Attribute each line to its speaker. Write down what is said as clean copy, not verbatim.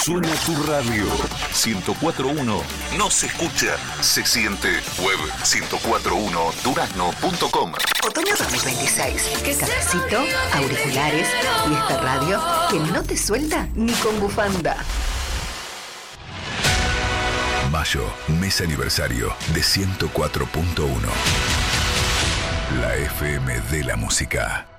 Speaker 1: Suena tu radio. 104.1. No se escucha, se siente. Web 1041durazno.com.
Speaker 2: Otoño 2026. Cafecito, auriculares y esta radio que no te suelta ni con bufanda.
Speaker 1: Mayo, mes aniversario de 104.1. La FM de la música.